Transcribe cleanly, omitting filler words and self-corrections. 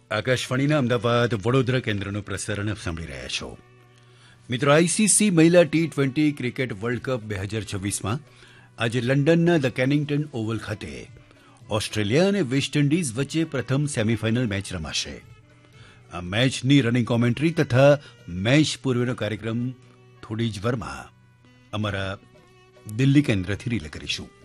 આકાશવાણીના અમદાવાદ વડોદરા કેન્દ્રનું પ્રસારણ સાંભળી રહ્યા છો. મિત્રો, આઈસીસી મહિલા ટી20 ક્રિકેટ વર્લ્ડ કપ 2026માં આજે લંડનના ધ કેનિંગ્ટન ઓવલ ખાતે ઓસ્ટ્રેલિયા અને વેસ્ટ ઇન્ડિઝ વચ્ચે પ્રથમ સેમીફાઇનલ મેચ રમાશે. આ મેચની રનિંગ કોમેન્ટ્રી તથા મેચ પૂર્વેનો કાર્યક્રમ થોડી જ વારમાં અમારા દિલ્હી કેન્દ્રથી રિલે કરીશું.